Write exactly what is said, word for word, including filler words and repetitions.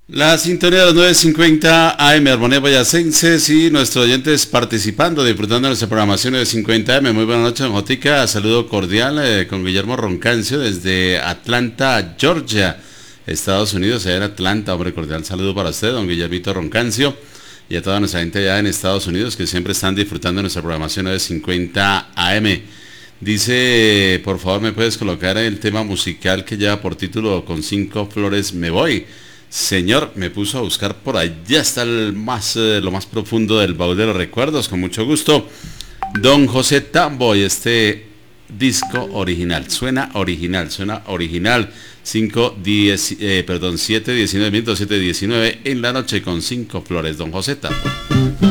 La sintonía de los nueve cincuenta A M, Armonía Boyacenses, y nuestros oyentes participando, disfrutando de nuestra programación nueve cincuenta A M. Muy buenas noches, don Jotica. Saludo cordial eh, con Guillermo Roncancio desde Atlanta, Georgia, Estados Unidos. Allá en Atlanta, hombre, cordial saludo para usted, don Guillermito Roncancio, y a toda nuestra gente allá en Estados Unidos que siempre están disfrutando de nuestra programación nueve cincuenta A M. Dice, por favor, ¿me puedes colocar el tema musical que lleva por título Con cinco flores me voy? Señor, me puso a buscar por allá hasta el más, eh, lo más profundo del baúl de los recuerdos, con mucho gusto. Don José Tambo y este disco original, suena original, suena original. cinco, diez, eh, perdón, siete, diecinueve minutos, siete, diecinueve en la noche con cinco flores, don José Tambo.